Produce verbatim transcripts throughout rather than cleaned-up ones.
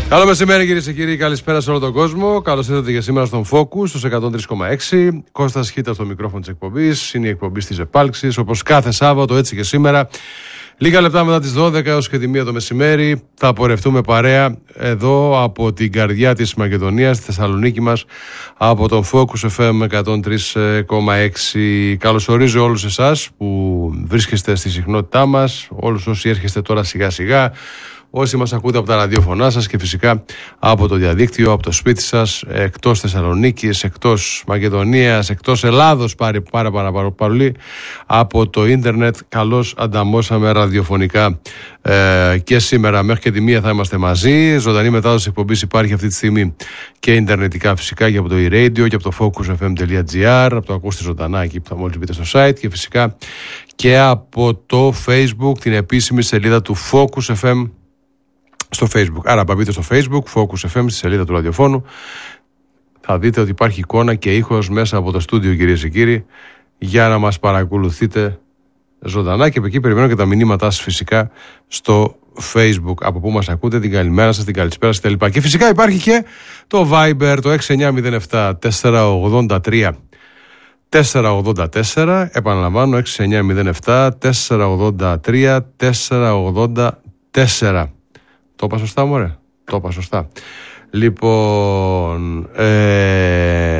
Καλό μεσημέρι, κυρίες και κύριοι. Καλησπέρα σε όλο τον κόσμο. Καλώς ήρθατε και σήμερα στον Focus, στους εκατόν τρία κόμμα έξι. Κώστας Χίτας στο μικρόφωνο της εκπομπής. Είναι η εκπομπή της επάλξης. Όπως κάθε Σάββατο, έτσι και σήμερα. Λίγα λεπτά μετά τις δώδεκα έως και τη μία το μεσημέρι θα πορευτούμε παρέα εδώ από την καρδιά της Μακεδονίας, στη Θεσσαλονίκη μας, από τον Focus εφ εμ εκατόν τρία κόμμα έξι. Καλωσορίζω όλους εσάς που βρίσκεστε στη συχνότητά μας, όλους όσοι έρχεστε τώρα σιγά σιγά, όσοι μας ακούτε από τα ραδιοφωνά σας και φυσικά από το διαδίκτυο, από το σπίτι σας, εκτός Θεσσαλονίκης, εκτός Μακεδονίας, εκτός Ελλάδος, πάρα πάρα πάρα, πάρα πολύ, από το ίντερνετ. Καλώς ανταμώσαμε ραδιοφωνικά ε, και σήμερα μέχρι και τη μία θα είμαστε μαζί. Ζωντανή μετάδοση εκπομπής υπάρχει αυτή τη στιγμή και ιντερνετικά φυσικά και από το e-radio και από το focus f m dot g r, από το ακούστε ζωντανά εκεί που θα μόλις μπείτε στο site, και φυσικά και από το Facebook, την επίσημη σελίδα του Focus εφ εμ στο Facebook. Άρα μπείτε στο Facebook, Focus εφ εμ, στη σελίδα του ραδιοφώνου. Θα δείτε ότι υπάρχει εικόνα και ήχος μέσα από το στούντιο, κυρίες και κύριοι, για να μας παρακολουθείτε ζωντανά, και από εκεί περιμένω και τα μηνύματά σας φυσικά στο Facebook, από που μας ακούτε, την καλημέρα σας, την καλησπέρα σας κτλ. Και φυσικά υπάρχει και το Viber, το έξι εννιά μηδέν επτά τέσσερα ογδόντα τρία τέσσερα ογδόντα τέσσερα. Επαναλαμβάνω, έξι εννιά μηδέν επτά τέσσερα ογδόντα τρία τέσσερα ογδόντα τέσσερα. Το είπα σωστά, μωρέ. Το είπα σωστά. Λοιπόν, ε...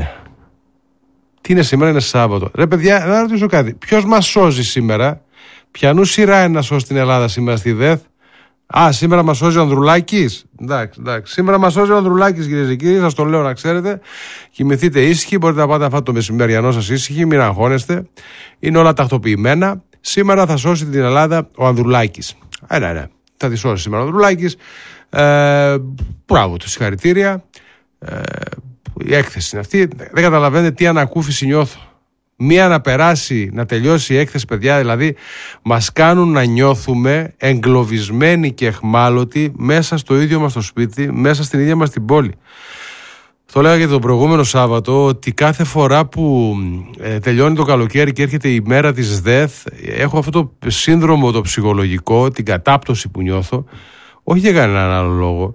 τι είναι σήμερα, είναι Σάββατο. Ρε παιδιά, να ρωτήσω κάτι. Ποιος μας σώζει σήμερα? Ποιανού σειρά είναι να σώσει την Ελλάδα σήμερα στη ΔΕΘ? Α, σήμερα μας σώζει ο Ανδρουλάκης. Εντάξει, εντάξει. Σήμερα μας σώζει ο Ανδρουλάκης, κυρίες και κύριοι. Σας το λέω να ξέρετε. Κοιμηθείτε ήσυχοι. Μπορείτε να πάτε να φάτε το μεσημεριανό σας ήσυχοι. Μην αγχώνεστε. Είναι όλα τακτοποιημένα. Σήμερα θα σώσει την Ελλάδα ο Ανδρουλάκης. Ένα, ένα. Θα τη σώσει σήμερα ο Ανδρουλάκης. Ε, μπράβο του, συγχαρητήρια. Ε, η έκθεση είναι αυτή. Δεν καταλαβαίνετε τι ανακούφιση νιώθω. Μία να περάσει, να τελειώσει η έκθεση, παιδιά. Δηλαδή, μας κάνουν να νιώθουμε εγκλωβισμένοι και εχμάλωτοι μέσα στο ίδιο μας το σπίτι, μέσα στην ίδια μας την πόλη. Το λέγα και το προηγούμενο Σάββατο, ότι κάθε φορά που ε, τελειώνει το καλοκαίρι και έρχεται η μέρα της ΔΕΘ, έχω αυτό το σύνδρομο το ψυχολογικό, την κατάπτωση που νιώθω, όχι για κανέναν άλλο λόγο.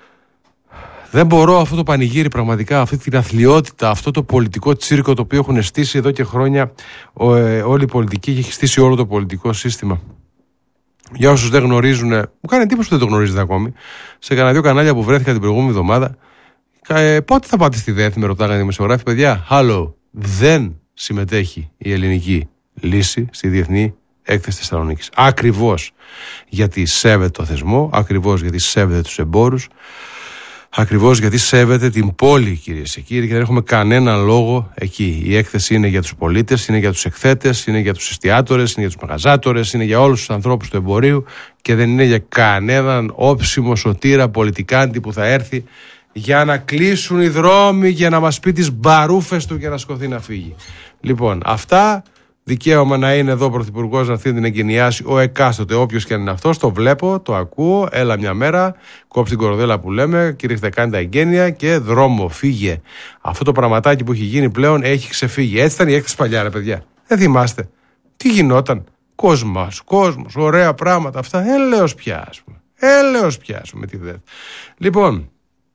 Δεν μπορώ αυτό το πανηγύρι, πραγματικά, αυτή την αθλιότητα, αυτό το πολιτικό τσίρκο το οποίο έχουν στήσει εδώ και χρόνια ο, ε, όλη η πολιτική, και έχει στήσει όλο το πολιτικό σύστημα. Για όσους δεν γνωρίζουν, μου κάνει εντύπωση που δεν το γνωρίζετε ακόμη, σε κανένα δύο κανάλια που βρέθηκα την προηγούμενη εβδομάδα. Ε, πότε θα πάτε στη ΔΕΘ, με ρωτάγανε οι δημοσιογράφοι, παιδιά. Hello, δεν συμμετέχει η ελληνική λύση στη Διεθνή Έκθεση Θεσσαλονίκης. Ακριβώς γιατί σέβεται το θεσμό, ακριβώς γιατί σέβεται τους εμπόρους, ακριβώς γιατί σέβεται την πόλη, κυρίες και κύριοι, και δεν έχουμε κανένα λόγο εκεί. Η έκθεση είναι για τους πολίτες, είναι για τους εκθέτες, είναι για τους εστιατόρες, είναι για τους μαγαζάτορες, είναι για όλους τους ανθρώπους του εμπορίου, και δεν είναι για κανέναν όψιμο σωτήρα πολιτικάντη που θα έρθει για να κλείσουν οι δρόμοι, για να μας πει τις μπαρούφες του και να σκοθεί να φύγει. Λοιπόν, αυτά, δικαίωμα να είναι εδώ ο Πρωθυπουργός, να έρθει να την εγκαινιάσει ο εκάστοτε, όποιος και αν είναι αυτός. Το βλέπω, το ακούω, έλα μια μέρα, κόψει την κορδέλα που λέμε, κηρύχτε, κάνει τα εγγένεια και δρόμο, φύγε. Αυτό το πραγματάκι που έχει γίνει πλέον έχει ξεφύγει. Έτσι ήταν η έκθεση παλιά, ρε παιδιά. Δεν θυμάστε τι γινόταν? Κόσμος, κόσμος, ωραία πράγματα αυτά. Έλεος πια, ας πούμε. Έλεος πια, ας πούμε, τη ΔΕΘ. Λοιπόν,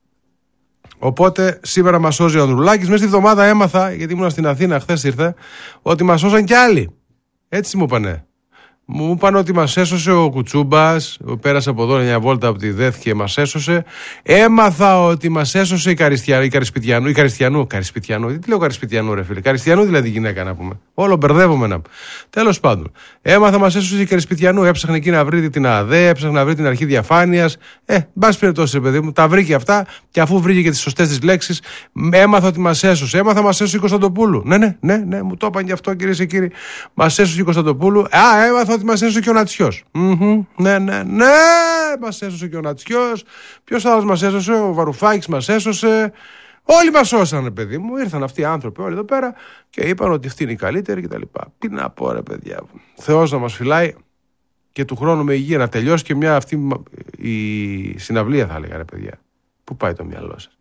οπότε σήμερα μας σώζει ο Ανδρουλάκης. Μέσα στη βδομάδα έμαθα, γιατί ήμουν στην Αθήνα, χθες ήρθα, ότι μας σώσαν κι άλλοι. Έτσι μου είπανε. Μου είπαν ότι μας έσωσε ο Κουτσούμπας, πέρασε από εδώ μια βόλτα από τη ΔΕΘ και μας έσωσε. Έμαθα ότι μας έσωσε η, Καριστια... η Καρισπιτιανού. Η Καριστιανού. Καρισπιτιανού. Τι λέω Καρισπιτιανού, ρε φίλε. Καριστιανού δηλαδή γυναίκα, να πούμε. Όλο μπερδεύομαι να πούμε. Τέλος πάντων. Έμαθα μας έσωσε η Καρισπιτιανού. Έψαχνε εκεί να βρει την ΑΔΕ, έψαχνε να βρει την αρχή διαφάνειας. Ε, μπας περιπτώσει, παιδί μου. Τα βρήκε αυτά, και αφού βρήκε και τις σωστές τις λέξεις, έμαθα ότι μας έσωσε. Έμαθα μας έσωσε η Κωνσταντοπούλου. Ναι, ναι, ναι, ναι, μου το είπαν και αυτό, κυρίες και κύριοι. Μας έσωσε η Κωνσταντοπούλου. Α, έμαθα ότι μας έσωσε και ο Νατσιός. Mm-hmm. Ναι, ναι, ναι, μας έσωσε και ο Νατσιός. Ποιος άλλος μας έσωσε? Ο Βαρουφάκης μας έσωσε. Όλοι μας σώσανε, παιδί μου. Ήρθαν αυτοί οι άνθρωποι όλοι εδώ πέρα και είπαν ότι αυτοί είναι οι καλύτεροι κτλ. Τι να πω, ρε παιδιά. Θεός να μας φυλάει και του χρόνου με υγεία, να τελειώσει και μια αυτή η συναυλία, θα έλεγα, ρε παιδιά. Πού πάει το μυαλό σας?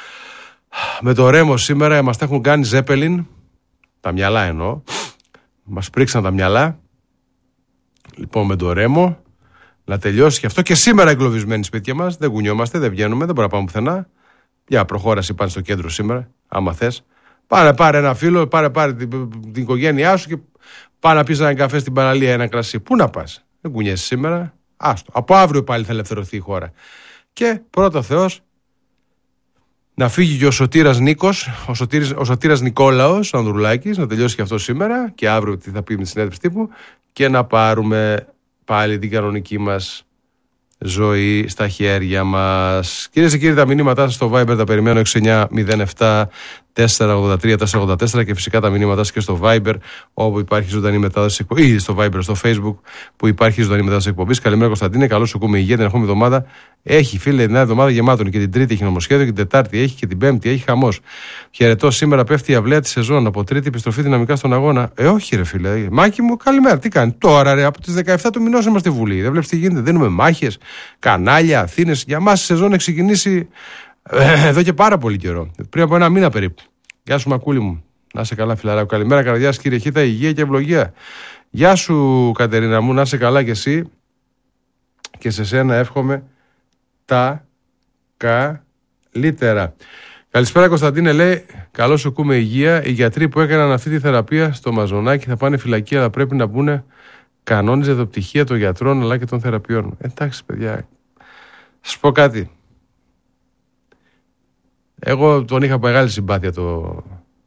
Με το Ρέμο σήμερα μας τα έχουν κάνει Ζέπελιν. Τα μυαλά εννοώ. Μας πρίξαν τα μυαλά. Λοιπόν, με το Ρέμο να τελειώσει και αυτό. Και σήμερα εγκλωβισμένοι σπίτια μας. Δεν κουνιόμαστε, δεν βγαίνουμε, δεν μπορούμε να πάμε πουθενά. Για προχώραση πάνε στο κέντρο σήμερα, άμα θες. Πάρε, πάρε ένα φίλο, πάρε, πάρε την, την οικογένειά σου και πάρε να πεις έναν καφέ στην παραλία, ένα κρασί. Πού να πας, δεν κουνιέσαι σήμερα. Άστο. Από αύριο πάλι θα ελευθερωθεί η χώρα. Και πρώτα Θεός να φύγει και ο Σωτήρας Νίκος, ο Σωτήρας, ο Σωτήρας Νικόλαος, ο Ανδρουλάκης, να τελειώσει και αυτό σήμερα και αύριο τι θα πει με τη συνέντευξη τύπου και να πάρουμε πάλι την κανονική μας ζωή στα χέρια μας. Κυρίες και κύριοι, τα μηνύματά σας στο Viber τα περιμένω έξι εννιά μηδέν επτά τέσσερα ογδόντα τρία τέσσερα ογδόντα τέσσερα και φυσικά τα μηνύματά σας και στο Viber όπου υπάρχει ζωντανή μετάδοση εκπομπής ή στο Viber, στο Facebook που υπάρχει ζωντανή μετάδοση εκπομπής. Καλημέρα Κωνσταντίνε, καλώς σου ακούμε υγεία την ερχόμενη εβδομάδα. Έχει φίλε την άλλη εβδομάδα γεμάτον και την Τρίτη έχει νομοσχέδιο και την Τετάρτη έχει και την Πέμπτη έχει χαμός. Χαιρετώ, σήμερα πέφτει η αυλαία τη σεζόν. Από Τρίτη επιστροφή δυναμικά στον αγώνα. Ε, όχι ρε φίλε. Μάκη μου, καλημέρα. Τι κάνει τώρα ρε, από τις δεκαεπτά του μηνός είμαστε στη Βουλή. Δεν βλέπεις τι γίνεται, δίνουμε μάχες, κανάλια, Αθήνες. Για μας η σεζόν έχει ξεκινήσει ε, εδώ και πάρα πολύ καιρό. Πριν από ένα μήνα περίπου. Γεια σου Μακούλη μου. Να είσαι καλά φιλαράκο. Καλημέρα καρδιάς κύριε Χίτα, υγεία και ευλογία. Γεια σου Κατερίνα μου, να είσαι καλά κι εσύ. Και σε σένα εύχομαι τα καλύτερα. Καλησπέρα Κωνσταντίνε, λέει. Καλώς σου ακούμε υγεία. Οι γιατροί που έκαναν αυτή τη θεραπεία στο Μαζονάκι θα πάνε φυλακή, αλλά πρέπει να μπουν κανόνες για το πτυχία των γιατρών αλλά και των θεραπείων. Εντάξει παιδιά, σας πω κάτι. Εγώ τον είχα μεγάλη συμπάθεια το...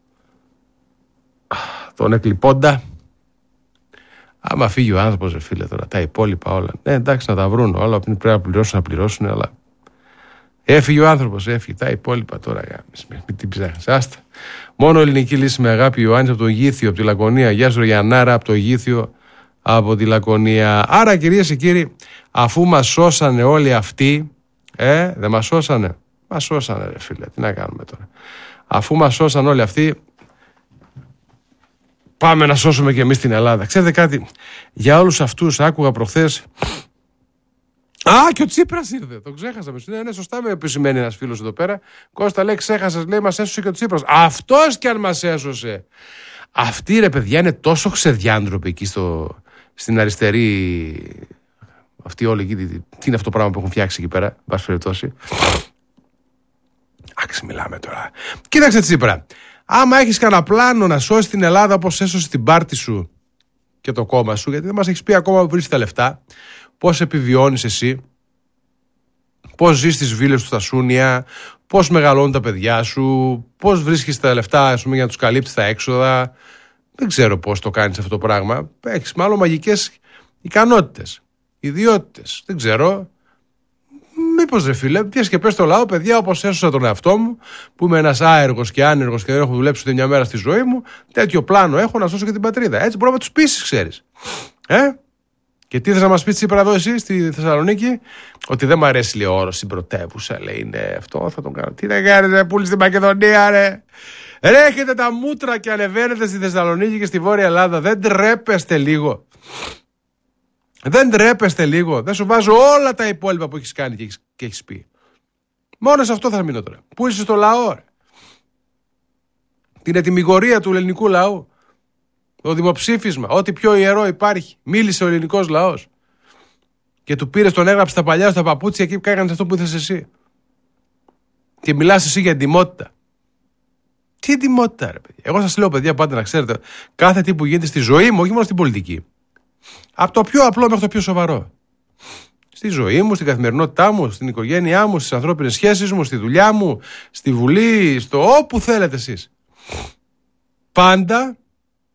τον εκλειπώντα. Άμα φύγει ο άνθρωπος, ρε φίλε, τώρα τα υπόλοιπα όλα. Ναι, εντάξει, να τα βρουν. Όλα πρέπει να πληρώσουν, να πληρώσουν, αλλά. Έφυγε ο άνθρωπος, έφυγε. Τα υπόλοιπα τώρα. Μην την ψάχνεις. Άστα. Μόνο ελληνική λύση με αγάπη. Ιωάννης από το Γήθιο, από τη Λακωνία. Γεια σου, Γιαννάρα, από το Γήθιο, από τη Λακωνία. Άρα, κυρίες και κύριοι, αφού μας σώσανε όλοι αυτοί, ε, δεν μας σώσανε. Μας σώσανε, ρε φίλε. Τι να κάνουμε τώρα. Αφού μας σώσαν όλοι αυτοί. Πάμε να σώσουμε και εμείς την Ελλάδα. Ξέρετε κάτι, για όλους αυτούς άκουγα προχθές. Α, και ο Τσίπρας ήρθε. Το ξέχασα. Ναι, ναι, σωστά με επισημαίνει ένας φίλος εδώ πέρα. Κώστα λέει, ξέχασες, λέει, μας έσωσε και ο Τσίπρας. Αυτός κι αν μας έσωσε. Αυτοί ρε παιδιά είναι τόσο ξεδιάντροποι εκεί στο, στην αριστερή. Αυτοί όλοι εκεί. Τι είναι αυτό το πράγμα που έχουν φτιάξει εκεί πέρα, πάση περιπτώσει. Άξι, μιλάμε τώρα. Κοίταξε Τσίπρα. Άμα έχεις κανένα πλάνο να σώσεις την Ελλάδα όπως έσωσε την πάρτη σου και το κόμμα σου, γιατί δεν μας έχεις πει ακόμα που βρίσκεις τα λεφτά, πώς επιβιώνεις εσύ, πώς ζεις στις βίλες του στα Σούνια, πώς μεγαλώνουν τα παιδιά σου, πώς βρίσκεις τα λεφτά ας πούμε, για να τους καλύψεις τα έξοδα. Δεν ξέρω πώς το κάνεις αυτό το πράγμα. Έχεις μάλλον μαγικές ικανότητες, ιδιότητες. Δεν ξέρω. Μήπως ρε φίλε, βγες και πες στο λαό, παιδιά, όπως έσωσα τον εαυτό μου, που είμαι ένας άεργος και άνεργος και δεν έχω δουλέψει ούτε μια μέρα στη ζωή μου, τέτοιο πλάνο έχω να σώσω και την πατρίδα. Έτσι μπορούμε να τους πείσεις, ξέρεις. Ε? Και τι θες να μας πεις Τσίπρα εδώ εσύ στη Θεσσαλονίκη, ότι δεν μ' αρέσει λέει ο όρος στην πρωτεύουσα, λέει είναι αυτό, θα τον κάνω. Τι να κάνεις, ρε πούλη στην Μακεδονία, ρε. Ρε, έχετε τα μούτρα και ανεβαίνετε στη Θεσσαλονίκη και στη Βόρεια Ελλάδα, δεν τρέπεστε λίγο. Δεν τρέπεστε λίγο. Δεν σου βάζω όλα τα υπόλοιπα που έχεις κάνει και έχεις, και έχεις πει. Μόνο σε αυτό θα μείνω τώρα. Πού είσαι στο λαό, ρε. Την ετοιμιγορία του ελληνικού λαού. Το δημοψήφισμα. Ό,τι πιο ιερό υπάρχει. Μίλησε ο ελληνικός λαός. Και του πήρες τον έγραψε στα παλιά στα παπούτσια εκεί που έκανες αυτό που ήθεσαι εσύ. Και μιλάς εσύ για εντιμότητα. Τι εντιμότητα, ρε παιδιά. Εγώ σας λέω, παιδιά, πάντα να ξέρετε, κάθε τι που γίνεται στη ζωή μου, όχι μόνο στην πολιτική. Από το πιο απλό μέχρι το πιο σοβαρό. Στη ζωή μου, στην καθημερινότητά μου, στην οικογένειά μου, στις ανθρώπινες σχέσεις μου, στη δουλειά μου, στη Βουλή, στο όπου θέλετε εσείς. Πάντα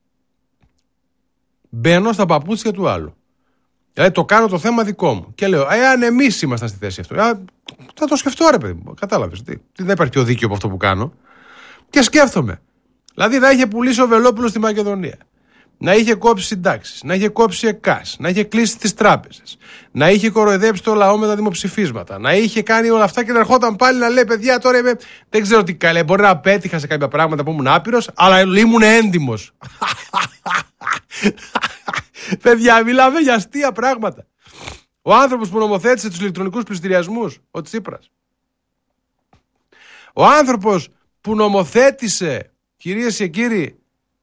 μπαίνω στα παπούτσια του άλλου. Δηλαδή το κάνω το θέμα δικό μου. Και λέω, εάν εμείς ήμασταν στη θέση αυτό, α, θα το σκεφτώ ρε παιδί μου. Κατάλαβες. Τι, δεν υπάρχει πιο δίκαιο από αυτό που κάνω. Και σκέφτομαι. Δηλαδή να είχε πουλήσει ο Βελόπουλος στη Μακεδονία. Να είχε κόψει συντάξεις, να είχε κόψει ΕΚΑΣ, να είχε κλείσει τις τράπεζες, να είχε κοροϊδέψει το λαό με τα δημοψηφίσματα, να είχε κάνει όλα αυτά και να ερχόταν πάλι να λέει: παιδιά, τώρα είμαι. Δεν ξέρω τι καλέ. Μπορεί να απέτυχα σε κάποια πράγματα που ήμουν άπειρος, αλλά ήμουν έντιμος. Παιδιά, μιλάμε για αστεία πράγματα. Ο άνθρωπος που νομοθέτησε τους ηλεκτρονικούς πληστηριασμούς, ο Τσίπρας. Ο άνθρωπος που νομοθέτησε, κυρίες και κύριοι,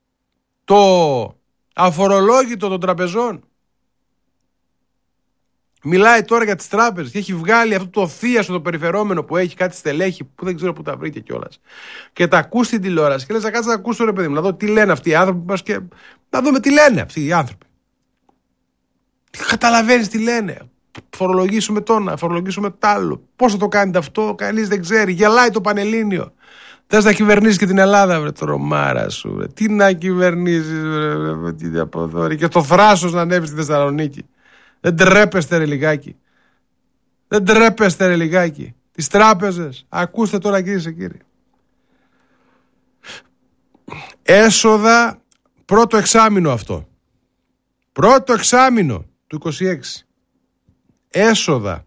το αφορολόγητο των τραπεζών. Μιλάει τώρα για τις τράπεζες και έχει βγάλει αυτό το θίασο το περιφερόμενο που έχει κάτι στελέχη που δεν ξέρω που τα βρήκε κιόλας. Και τα ακούς στην τηλεόραση και λες να κάτσεις να ακούς το ρε παιδί μου, να δω τι λένε αυτοί οι άνθρωποι μας και να δούμε τι λένε αυτοί οι άνθρωποι. Καταλαβαίνεις τι λένε. Φορολογήσουμε το ένα, φορολογήσουμε το άλλο. Πώς θα το κάνετε αυτό, κανείς δεν ξέρει. Γελάει το Πανελλήνιο. Θες να κυβερνήσεις και την Ελλάδα, βρε τρομάρα σου. Βρε. Τι να κυβερνήσεις, βρε, τι αποδόρη. Και το θράσος να ανέβει στη Θεσσαλονίκη. Δεν τρέπεστε ρε λιγάκι. Δεν τρέπεστε ρε λιγάκι. Τις τράπεζες. Ακούστε τώρα κυρίες και κύριοι. Έσοδα πρώτο εξάμηνο αυτό. Πρώτο εξάμηνο του είκοσι έξι. Έσοδα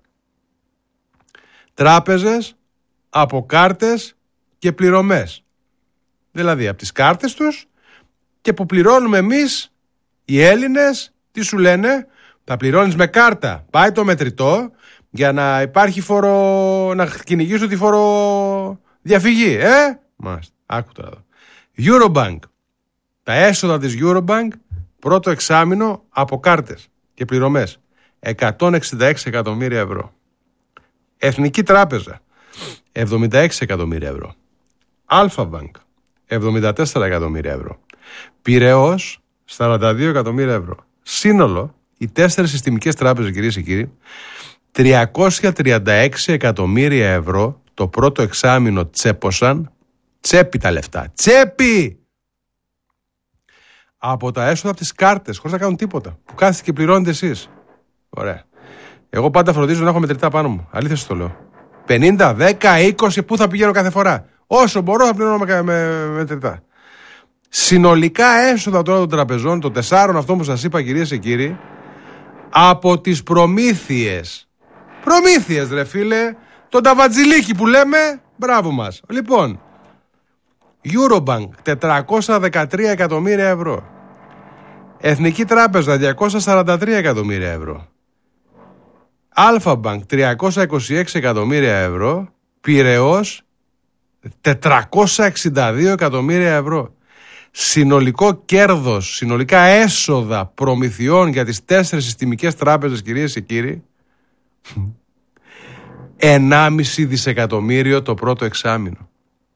τράπεζες από κάρτες και πληρωμές. Δηλαδή από τις κάρτες τους και που πληρώνουμε εμείς οι Έλληνες. Τι σου λένε? Θα πληρώνεις με κάρτα. Πάει το μετρητό για να υπάρχει φορο... να κυνηγήσω τη φοροδιαφυγή. Ε, μάλιστα. Άκου τώρα εδώ. Eurobank. Τα έσοδα της Eurobank πρώτο εξάμηνο από κάρτες και πληρωμές. εκατόν εξήντα έξι εκατομμύρια ευρώ. Εθνική Τράπεζα. εβδομήντα έξι εκατομμύρια ευρώ. Αλφα-Bank. εβδομήντα τέσσερα εκατομμύρια ευρώ. Πειραιώς. σαράντα δύο εκατομμύρια ευρώ. Σύνολο. Οι τέσσερις συστημικές τράπεζες, κυρίες και κύριοι, τριακόσια τριάντα έξι εκατομμύρια ευρώ το πρώτο εξάμηνο τσέπωσαν. Τσέπη τα λεφτά. Τσέπη! Από τα έσοδα από τις κάρτες, χωρίς να κάνουν τίποτα. Που κάθεστε και πληρώνετε εσείς. Ωραία. Εγώ πάντα φροντίζω να έχω μετρητά πάνω μου. Αλήθεια σου το λέω. πενήντα, δέκα, είκοσι, πού θα πηγαίνω κάθε φορά. Όσο μπορώ θα πληρώνω με, με, με μετρητά. Συνολικά έσοδα τώρα των τραπεζών, των τεσσάρων αυτών που σας είπα, κυρίες και κύριοι, από τις προμήθειες. Προμήθειες ρε φίλε. Τον ταβατζιλίκι που λέμε. Μπράβο μας. Λοιπόν, Eurobank τετρακόσια δεκατρία εκατομμύρια ευρώ. Εθνική Τράπεζα διακόσια σαράντα τρία εκατομμύρια ευρώ. Αλφα-Bank τριακόσια είκοσι έξι εκατομμύρια ευρώ. Πειραιώς τετρακόσια εξήντα δύο εκατομμύρια ευρώ. Συνολικό κέρδος, συνολικά έσοδα προμηθειών για τις τέσσερις συστημικές τράπεζες, κυρίες και κύριοι, ενάμιση δισεκατομμύριο το πρώτο εξάμηνο.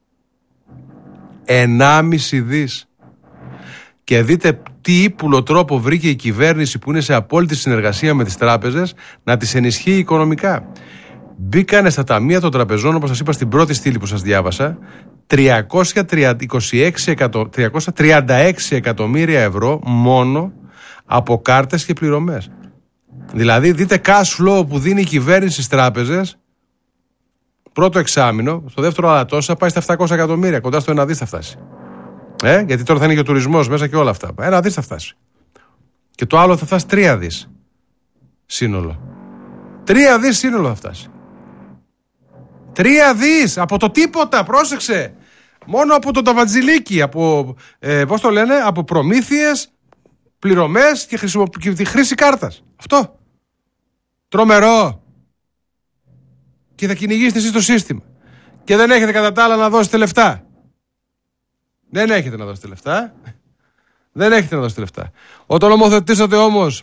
ενάμιση δις. Και δείτε τι ύπουλο τρόπο βρήκε η κυβέρνηση που είναι σε απόλυτη συνεργασία με τις τράπεζες να τις ενισχύει οικονομικά. Μπήκανε στα ταμεία των τραπεζών, όπως σας είπα στην πρώτη στήλη που σας διάβασα, τριακόσια τριάντα έξι εκατομμύρια ευρώ μόνο από κάρτες και πληρωμές. Δηλαδή δείτε cash flow που δίνει η κυβέρνηση στις τράπεζες πρώτο εξάμηνο, στο δεύτερο άλλα τόσα πάει στα επτακόσια εκατομμύρια, κοντά στο ένα δις θα φτάσει. Ε, γιατί τώρα θα είναι και ο τουρισμός μέσα και όλα αυτά. Ένα δις θα φτάσει. Και το άλλο θα φτάσει τρία δις σύνολο. Τρία δις σύνολο θα φτάσει. Τρία δις από το τίποτα, πρόσεξε. Μόνο από το ταβατζιλίκι, από, ε, πώς το λένε, από προμήθειες, πληρωμές και, χρησιμο... και τη χρήση κάρτας. Αυτό. Τρομερό. Και θα κυνηγήσετε εσείς το σύστημα. Και δεν έχετε κατά τα άλλα να δώσετε λεφτά. Δεν έχετε να δώσετε λεφτά. Δεν έχετε να δώσετε λεφτά. Όταν νομοθετήσατε όμως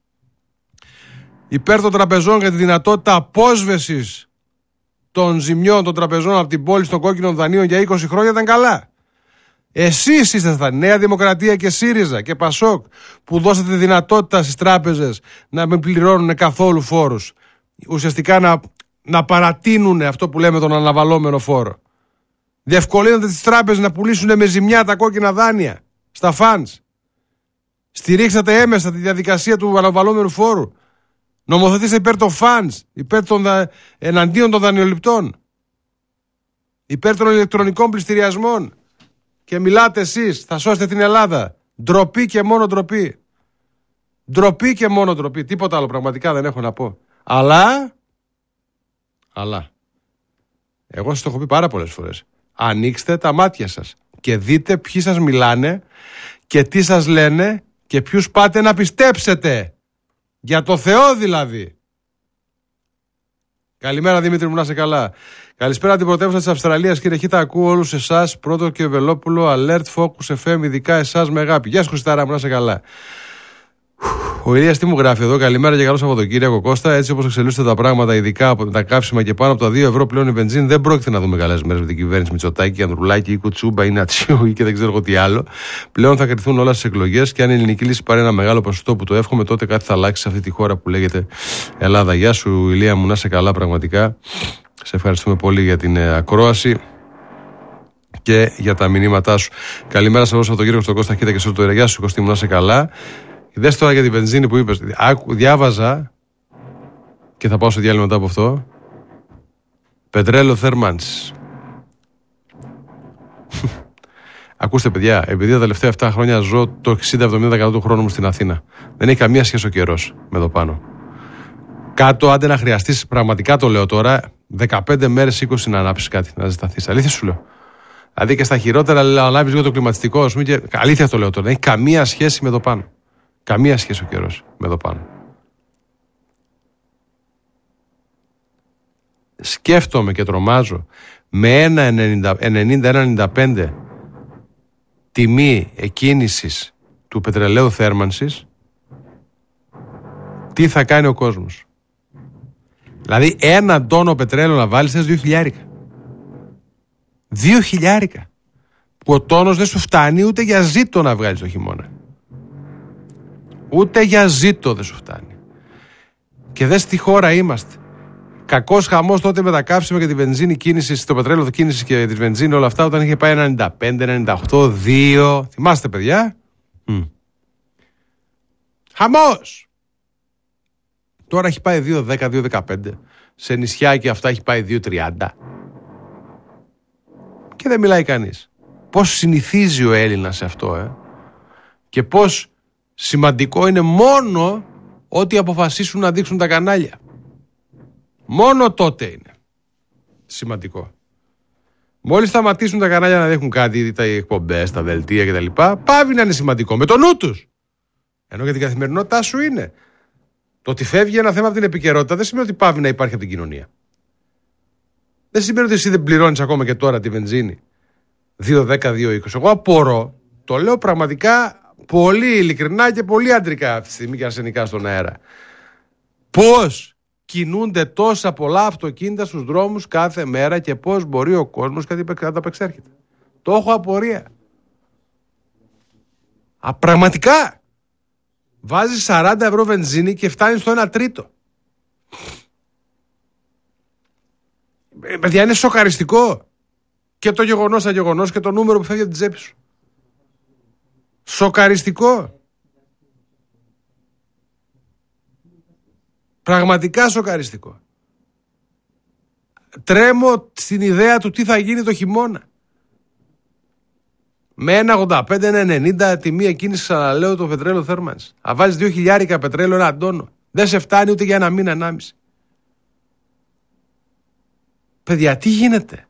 υπέρ των τραπεζών για τη δυνατότητα απόσβεσης των ζημιών των τραπεζών από την πόλη των κόκκινων δανείων για είκοσι χρόνια, ήταν καλά. Εσείς ήσασταν Νέα Δημοκρατία και ΣΥΡΙΖΑ και ΠΑΣΟΚ που δώσατε δυνατότητα στις τράπεζες να μην πληρώνουν καθόλου φόρους. Ουσιαστικά να, να παρατείνουν αυτό που λέμε τον αναβαλώμενο φόρο. Διευκολύνατε τις τράπεζες να πουλήσουν με ζημιά τα κόκκινα δάνεια στα φαντς. Στηρίξατε έμεσα τη διαδικασία του αναβαλώμενου φόρου. Νομοθετήσατε υπέρ των funds, υπέρ των δα... εναντίον των δανειοληπτών, υπέρ των ηλεκτρονικών πληστηριασμών. Και μιλάτε εσείς, θα σώσετε την Ελλάδα. Ντροπή και μόνο ντροπή. Ντροπή και μόνο ντροπή. Τίποτα άλλο πραγματικά δεν έχω να πω. Αλλά, αλλά, εγώ σας το έχω πει πάρα πολλές φορές. Ανοίξτε τα μάτια σας και δείτε ποιοι σας μιλάνε και τι σας λένε και ποιους πάτε να πιστέψετε. Για το Θεό δηλαδή. Καλημέρα Δημήτρη μου, να είσαι καλά. Καλησπέρα την πρωτεύουσα της Αυστραλίας, κύριε Χίτα. Ακούω όλους εσάς, Πρώτο και Βελόπουλο, Alert Focus εφ εμ, ειδικά εσάς με αγάπη. Γεια σου Χριστάρα μου, να είσαι καλά. Ο Ηλίας τι μου γράφει εδώ, καλημέρα και καλό Σαββατοκύριακο Κώστα. Έτσι όπως εξελίσσονται τα πράγματα, ειδικά από τα καύσιμα και πάνω από τα δύο ευρώ πλέον η βενζίνη, δεν πρόκειται να δούμε καλές μέρες με την κυβέρνηση Μητσοτάκη, Ανδρουλάκη ή Κουτσούμπα ή Νατσίου ή και δεν ξέρω εγώ τι άλλο. Πλέον θα κρυθούν όλα στις εκλογές και αν η ελληνική λύση πάρει ένα μεγάλο ποσοστό που το εύχομαι, τότε κάτι θα αλλάξει σε αυτή τη χώρα που λέγεται Ελλάδα. Γεια σου, Ηλία μου, να είσαι καλά πραγματικά. Σε ευχαριστούμε πολύ για την ακρόαση και για τα μηνύματά σου. Καλημέρα σε όλους από τον κύριο στον Κώστα Κίτα και σε όλο το εργιά σου, Κωστή μου, να είσαι καλά. Δες τώρα για την βενζίνη που είπες. Διάβαζα και θα πάω στο διάλειμμα μετά από αυτό. Πετρέλαιο θέρμανσης. Ακούστε, παιδιά, επειδή τα τελευταία επτά χρόνια ζω το εξήντα με εβδομήντα τοις εκατό του χρόνου μου στην Αθήνα, δεν έχει καμία σχέση ο καιρός με εδώ πάνω. Κάτω, άντε να χρειαστείς, πραγματικά το λέω τώρα, δεκαπέντε μέρες είκοσι να ανάψεις κάτι, να ζεσταθείς. Αλήθεια σου λέω. Δηλαδή και στα χειρότερα, να ανάβεις λίγο το κλιματιστικό, πούμε, και... αλήθεια το λέω τώρα. Δεν έχει καμία σχέση με εδώ πάνω. Καμία σχέση ο καιρός με εδώ πάνω. Σκέφτομαι και τρομάζω με ένα ενενήντα ένα ενενήντα πέντε τιμή εκκίνησης του πετρελαίου θέρμανσης, τι θα κάνει ο κόσμος. Δηλαδή ένα τόνο πετρέλαιο να βάλεις θες δύο χιλιάρικα. Δύο χιλιάρικα. Που ο τόνος δεν σου φτάνει ούτε για ζήτο να βγάλεις το χειμώνα. Ούτε για ζήτο δεν σου φτάνει. Και δες τι χώρα είμαστε. Κακός χαμός τότε με τα καύσιμα και τη βενζίνη κίνηση, το πετρέλαιο κίνηση και τη βενζίνη, όλα αυτά, όταν είχε πάει ενενήντα πέντε, ενενήντα οκτώ, δύο. Θυμάστε, παιδιά. Mm. Χαμός! Τώρα έχει πάει δύο δέκα, δύο δεκαπέντε. Σε νησιά και αυτά έχει πάει δύο τριάντα. Και δεν μιλάει κανείς. Πώς συνηθίζει ο Έλληνας σε αυτό, ε? Και πώς σημαντικό είναι μόνο ό,τι αποφασίσουν να δείξουν τα κανάλια. Μόνο τότε είναι σημαντικό. Μόλις σταματήσουν τα κανάλια να δείχνουν κάτι, τα εκπομπές, τα δελτία κτλ., πάβει να είναι σημαντικό. Με το νου τους. Ενώ για την καθημερινότητά σου είναι. Το ότι φεύγει ένα θέμα από την επικαιρότητα δεν σημαίνει ότι πάβει να υπάρχει από την κοινωνία. Δεν σημαίνει ότι εσύ δεν πληρώνεις ακόμα και τώρα τη βενζίνη δύο δέκα, δύο είκοσι. Εγώ απορώ, το λέω πραγματικά πολύ ειλικρινά και πολύ αντρικά αυτή τη στιγμή και αρσενικά στον αέρα. Πώς κινούνται τόσα πολλά αυτοκίνητα στους δρόμους κάθε μέρα και πώς μπορεί ο κόσμος κάτι να τα απεξέρχεται. Το έχω απορία. Α, πραγματικά. Βάζεις σαράντα ευρώ βενζίνη και φτάνεις στο ένα τρίτο. Ε, παιδιά, είναι σοκαριστικό. Και το γεγονός σαν γεγονός και το νούμερο που φεύγει από την τσέπη σου. Σοκαριστικό. Πραγματικά σοκαριστικό. Τρέμω στην ιδέα του τι θα γίνει το χειμώνα. Με ένα ογδόντα πέντε, ένα ενενήντα τιμή εκείνης, ξαναλέω, το πετρέλαιο θέρμανσης. Αν βάλεις δύο χιλιάρικα πετρέλαιο ένα τόνο, δεν σε φτάνει ούτε για ένα μήνα, ενάμιση. Παιδιά, τι γίνεται.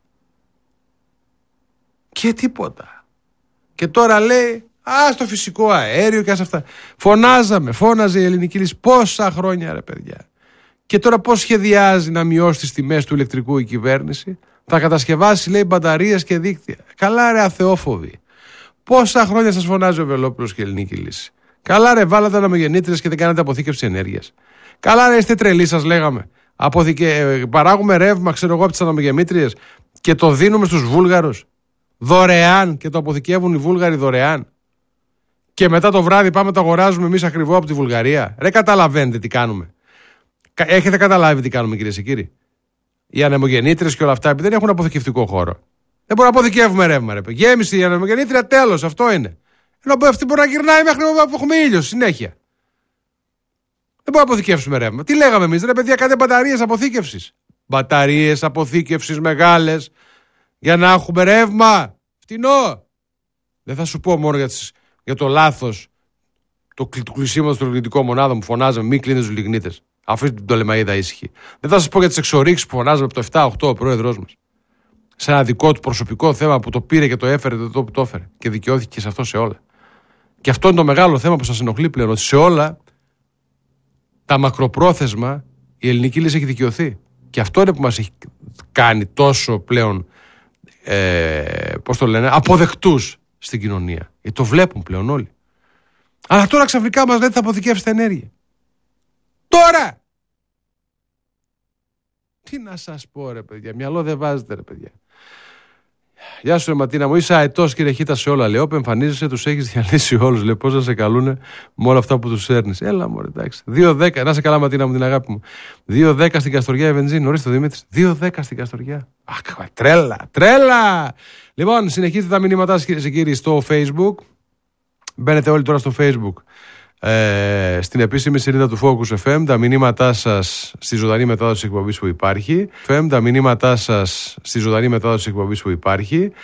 Και τίποτα. Και τώρα λέει, α, στο φυσικό αέριο και ας αυτά. Φωνάζαμε, φώναζε η ελληνική λύση πόσα χρόνια, ρε παιδιά. Και τώρα πώς σχεδιάζει να μειώσει τις τιμές του ηλεκτρικού η κυβέρνηση. Θα κατασκευάσει, λέει, μπαταρίες και δίκτυα. Καλά, ρε αθεόφοβοι. Πόσα χρόνια σας φωνάζει ο Βελόπουλος και η ελληνική λύση. Καλά, ρε, βάλατε αναμογεννήτριες και δεν κάνατε αποθήκευση ενέργειας. Καλά, ρε, είστε τρελοί, σας λέγαμε. Αποθηκε... Παράγουμε ρεύμα, ξέρω εγώ, από τις αναμογεννήτριες και το δίνουμε στους Βούλγαρους δωρεάν και το αποθηκεύουν οι Βούλγαροι δωρεάν. Και μετά το βράδυ πάμε το αγοράζουμε εμείς ακριβό από τη Βουλγαρία. Ρε, καταλαβαίνετε τι κάνουμε. Έχετε καταλάβει τι κάνουμε, κυρίες και κύριοι. Οι ανεμογεννήτριες και όλα αυτά, επειδή δεν έχουν αποθηκευτικό χώρο. Δεν μπορούμε να αποθηκεύουμε ρεύμα, ρε. Γέμιση η ανεμογεννήτρια, τέλος, αυτό είναι. Ενώ αυτή μπορεί να γυρνάει μέχρι να έχουμε ήλιο συνέχεια. Δεν μπορούμε να αποθηκεύσουμε ρεύμα. Τι λέγαμε εμείς, ρε παιδιά, κάντε μπαταρίες αποθήκευσης. Μπαταρίες αποθήκευσης μεγάλες για να έχουμε ρεύμα. Φτηνό. Δεν θα σου πω μόνο για, τις, για το λάθος το, του κλεισίματος των λιγνητικών μονάδων που φωνάζαμε, μην κλείνετε τους λιγνίτες. Αφήστε την τολεμαΐδα ήσυχη. Δεν θα σας πω για τις εξορίξεις που φωνάζαμε από το επτά οκτώ ο πρόεδρός μας. Σε ένα δικό του προσωπικό θέμα που το πήρε και το έφερε το που το έφερε. Και δικαιώθηκε σε αυτό σε όλα. Και αυτό είναι το μεγάλο θέμα που σας ενοχλεί πλέον. Ότι σε όλα τα μακροπρόθεσμα η ελληνική λύση έχει δικαιωθεί. Και αυτό είναι που μας έχει κάνει τόσο πλέον ε, πώς το λένε, αποδεκτούς στην κοινωνία. Γιατί το βλέπουν πλέον όλοι. Αλλά τώρα ξαφνικά μας λέτε θα αποθηκεύσετε ενέργεια. Τώρα! Τι να σας πω ρε παιδιά, μυαλό δεν βάζετε ρε παιδιά. Γεια σου ρε Ματίνα μου, είσαι αετός κύριε Χίτα σε όλα. Λέω, εμφανίζεσαι, τους έχεις διαλύσει όλους. Λέω, πώς να σε καλούνε με όλα αυτά που τους έρνεις. Έλα μωρέ, εντάξει. δύο δέκα, να σε καλά Ματίνα μου την αγάπη μου. δύο δέκα στην Καστοριά η βενζίνη, ορίστε το Δημήτρης. δύο δέκα στην Καστοριά. Αχ, τρέλα, τρέλα. Λοιπόν, συνεχίστε τα μηνύματά σας κυρίες και κύριοι στο Facebook. Μπαίνετε όλοι τώρα στο Facebook. Ε, στην επίσημη σελίδα του Focus εφ εμ, τα μηνύματά σας στη ζωντανή μετάδοση εκπομπής που υπάρχει. εφ εμ, τα μηνύματά σας στη ζωντανή μετάδοση εκπομπής που υπάρχει.